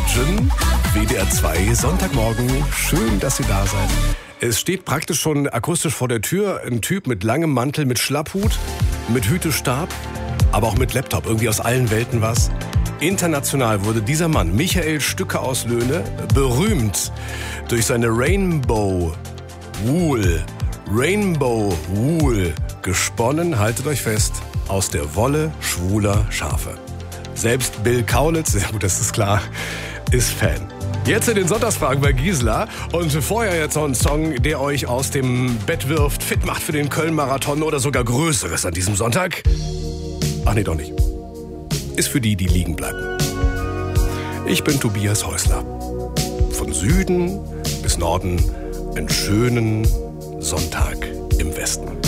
Imagine, WDR 2, Sonntagmorgen. Schön, dass Sie da seid. Es steht praktisch schon akustisch vor der Tür ein Typ mit langem Mantel, mit Schlapphut, mit Hütestab, aber auch mit Laptop. Irgendwie aus allen Welten was. International wurde dieser Mann, Michael Stücke aus Löhne, berühmt durch seine Rainbow Wool, gesponnen, haltet euch fest, aus der Wolle schwuler Schafe. Selbst Bill Kaulitz, ja gut, das ist klar, ist Fan. Jetzt in den Sonntagsfragen bei Gisela und vorher jetzt noch ein Song, der euch aus dem Bett wirft, fit macht für den Köln-Marathon oder sogar Größeres an diesem Sonntag. Ach nee, doch nicht. Ist für die, die liegen bleiben. Ich bin Tobias Häusler. Von Süden bis Norden einen schönen Sonntag im Westen.